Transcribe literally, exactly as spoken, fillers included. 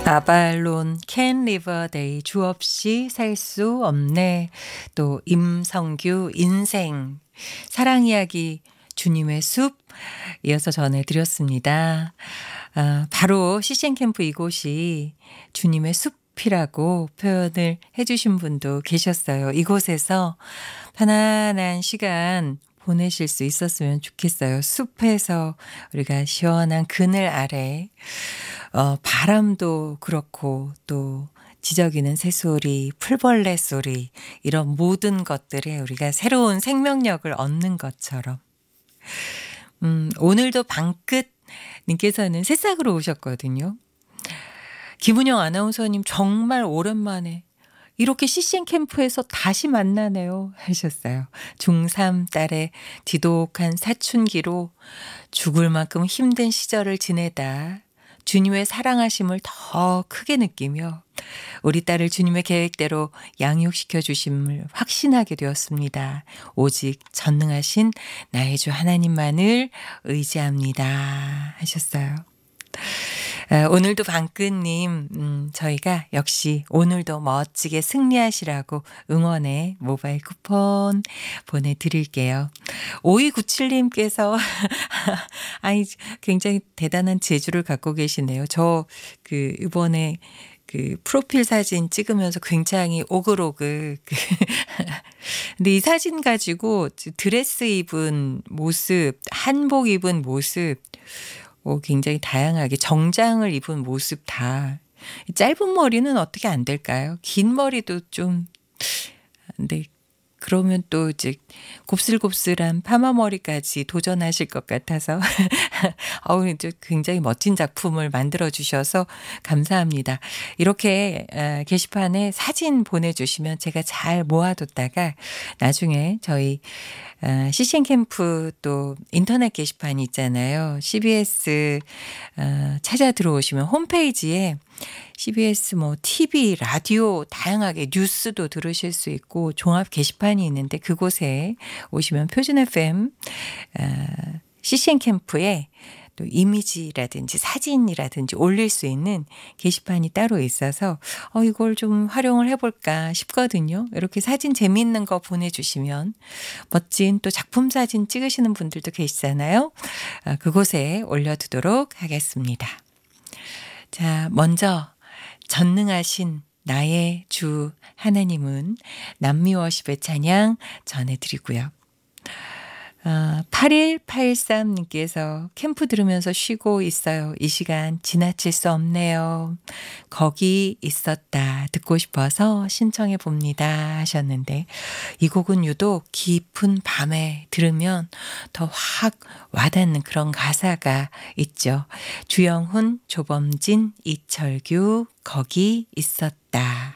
아발론 Can't live a day 주 없이 살 수 없네. 또 임성규 인생 사랑 이야기 주님의 숲 이어서 전해드렸습니다. 아, 바로 씨씨엔 캠프 이곳이 주님의 숲이라고 표현을 해주신 분도 계셨어요. 이곳에서 편안한 시간 보내실 수 있었으면 좋겠어요. 숲에서 우리가 시원한 그늘 아래 어, 바람도 그렇고 또 지저귀는 새소리, 풀벌레 소리 이런 모든 것들에 우리가 새로운 생명력을 얻는 것처럼 음, 오늘도 방끝 님께서는 새싹으로 오셨거든요. 김은영 아나운서님 정말 오랜만에 이렇게 씨씨엔 캠프에서 다시 만나네요 하셨어요. 중삼 딸의 지독한 사춘기로 죽을 만큼 힘든 시절을 지내다 주님의 사랑하심을 더 크게 느끼며 우리 딸을 주님의 계획대로 양육시켜 주심을 확신하게 되었습니다. 오직 전능하신 나의 주 하나님만을 의지합니다 하셨어요. 아, 오늘도 방끈님 음, 저희가 역시 오늘도 멋지게 승리하시라고 응원의 모바일 쿠폰 보내드릴게요. 오이구칠님께서 아니 굉장히 대단한 재주를 갖고 계시네요. 저 그 이번에 그 프로필 사진 찍으면서 굉장히 오글오글 그 근데 이 사진 가지고 드레스 입은 모습, 한복 입은 모습 오, 굉장히 다양하게 정장을 입은 모습 다 짧은 머리는 어떻게 안 될까요? 긴 머리도 좀 근데 그러면 또 이제 곱슬곱슬한 파마 머리까지 도전하실 것 같아서 어우 이제 굉장히 멋진 작품을 만들어 주셔서 감사합니다. 이렇게 게시판에 사진 보내주시면 제가 잘 모아뒀다가 나중에 저희 씨씨엔 캠프 또 인터넷 게시판이 있잖아요. 씨비에스 찾아 들어오시면 홈페이지에 씨비에스 뭐 티비, 라디오 다양하게 뉴스도 들으실 수 있고 종합 게시판이 있는데 그곳에 오시면 표준 에프엠 씨씨엔 캠프에 또 이미지라든지 사진이라든지 올릴 수 있는 게시판이 따로 있어서 어, 이걸 좀 활용을 해볼까 싶거든요. 이렇게 사진 재미있는 거 보내주시면 멋진 또 작품 사진 찍으시는 분들도 계시잖아요. 아, 그곳에 올려두도록 하겠습니다. 자, 먼저 전능하신 나의 주 하나님은 남미워십의 찬양 전해드리고요. 어, 팔일팔삼님께서 캠프 들으면서 쉬고 있어요. 이 시간 지나칠 수 없네요. 거기 있었다 듣고 싶어서 신청해 봅니다 하셨는데 이 곡은 유독 깊은 밤에 들으면 더 확 와닿는 그런 가사가 있죠. 주영훈, 조범진, 이철규 거기 있었다.